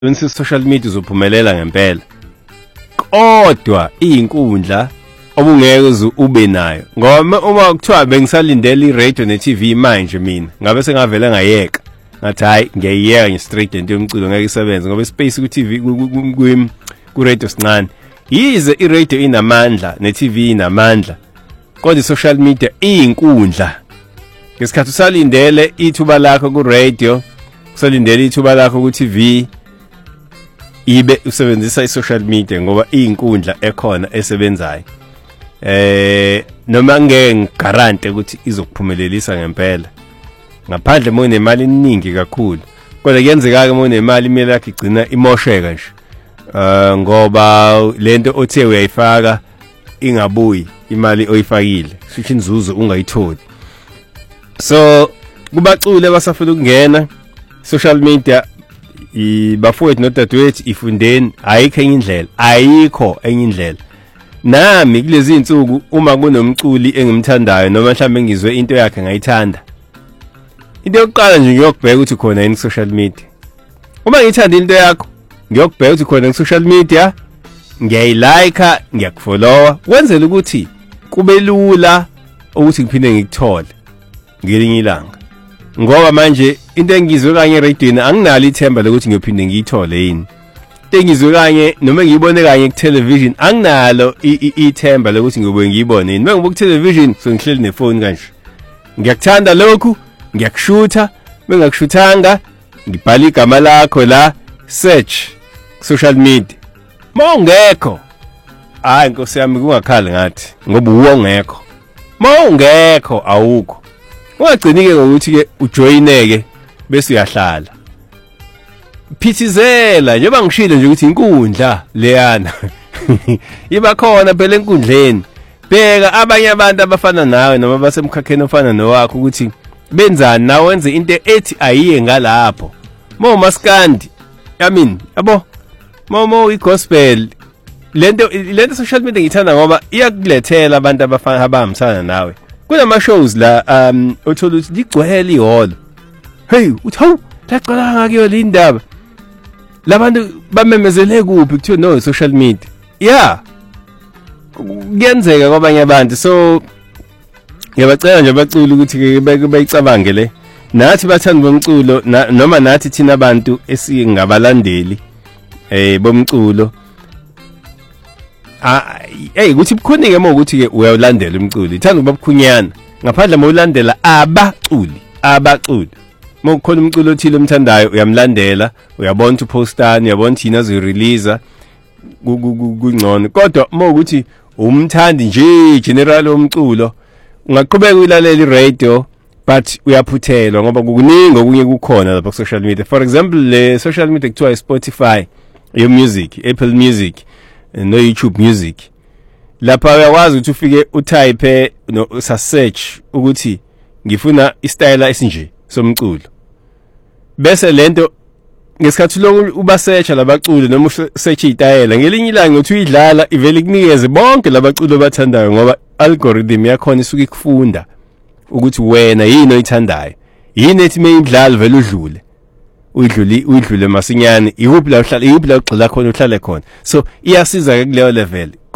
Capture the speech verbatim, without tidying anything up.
Wenza social media uzophumelela ngempela. Kodwa izinkundla obungeke ube nayo. Ngoba uma kuthiwa bengisalindele iRadio neT V manje mina, ngabe sengavela ngayeka. Ngathi hayi ngiyayiyeka nje straight into yomculo ngeke isebenze ngoba space ku T V ku ku radio sincane. Yize iRadio inamandla neT V inamandla. Kodwa isocial media izinkundla. Ngesikhathi usalindele ithuba lakho ku radio, usalindele ithuba lakho ku T V, ibe usebenzisa isocial media ngoba izinkundla ekhona esebenzayo. Eh noma ngeke ngigarante ukuthi izokuphumelelisa ngempela. Ngaphandle mo nemali eningi kakhulu. Kodwa kuyenzeka ke mo nemali imali yakhe igcina imosheka nje. Eh ngoba lento othe uyayifaka ingabuyi imali oyifakile. Sithi inzuzo ungayitholi. So kubacule basafuna ukungena social media ibafowethu nodadewethu ifundeni ayikho enye indlela ayikho enye indlela nami kulezi insuku uma kunomculi engimthandayo noma mhlambe ngizwe into yakhe ngayithanda into yokuqala nje ngiyokubheka ukuthi khona yini social media uma ngithanda into yakho ngiyokubheka ukuthi khona ku social media ngiyayilike ngiyakufollowa wenzela ukuthi kube lula ukuthi ngiphinde ngikuthole ngelinye ilanga ngoba manje into engizwe kanye eradioini anginalo ithemba lokuthi ngiyophinde ngiyithole yini into engizwe kanye noma ngiyibone kanye ku television anginalo ithemba lokuthi ngiyobe ngiyibone yini mengibuka ku television so ngihleli nefoni kanje ngiyakuthanda lokhu ngiyakushutha mengakushuthanga ngibhala igama lakho la search social media mawungekho hayi inkosi yami kungakhali ngathi ngoba uwongekho mawungekho awukho ungagcinike ngokuthi ke ujoyineke bese uyahlala phithizela njengoba ngishilo nje ukuthi inkundla leyana iba khona phela enkundleni bheka abanye abantu abafana nawe noma basemkhakheni ofana nowakho ukuthi benzani nawe wenze into ethi ayiye ngalapho mo maskandi I mean yabo mo igospel lento lento social media ngithanda ngoba iyakulethela abantu abafana abahambisana nawe kunama shows la um uthola ukuthi ligcwele iholo hey uthi hawu lacala ngakiyo le ndaba labantu bamemezele kuphi kuthiwa no social media yeah kuyenzeka kwabanye abantu so ngiyabacela nje abaculi ukuthi bayicabange le nathi bathanda bomculo noma nathi thina abantu esingabalandeli eh bomculo ah hey ukuthi bukhonike uma ukuthi ke uyalandela umculo ithanda ukuba bukhunyana ngaphandle uma ulandela abaculi abaculi uma kukhona umculo othile omthandayo uyamlandela uyabona ukuthi postani uyabona thina azirelease kungcono kodwa uma ukuthi umthandi nje general omculo ungaqhubeka uyilalela iradio but uyaphuthelwa ngoba kukuningi okunye kukhona lapha ku social media for example le social media kuthiwa Spotify your music Apple Music no YouTube Music lapha uyakwazi ukuthi ufike utype no sa search ukuthi ngifuna istyle esinje somculo bese lento ngesikhathi lokhu uba search labaculi noma search itayela ngelinye ilanga uthi uyidlala ivele kunikeze bonke labaculi abathandayo ngoba algorithm yakhona isuke ikufunda ukuthi wena yini oyithandayo yini ethi mayidlala vele udlule uyidluli uyidlule masinyane ikuphi la uhlala ikuphi la ugxila khona uhlale khona so iyasiza ke kuleyo level